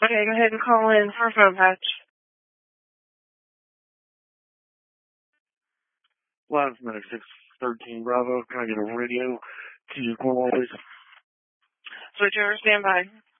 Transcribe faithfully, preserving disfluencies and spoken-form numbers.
Okay, go ahead and call in for a phone patch. Live ninety-six thirteen Bravo. Can I get a radio to Cornwall, please? Switch over, stand by.